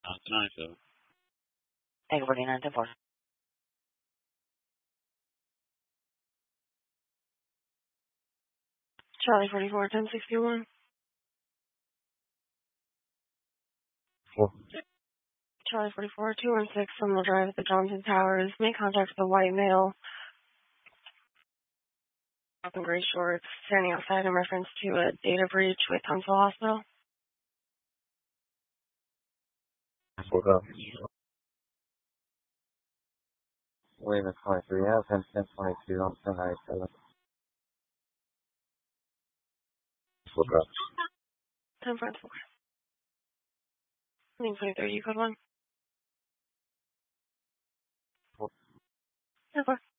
Tonight, so. Hey, 49 to 4. Charlie 44, 1061. Four. Charlie 44, 216, Summer Drive at the Johnson Towers. Make contact with a white male. Up in gray shorts, standing outside in reference to a data breach with Huntsville Hospital. Four up. William 23, yeah, 1022 on 1097. Four up. 10.4. Lane 23, you code 1. Four. 10.4.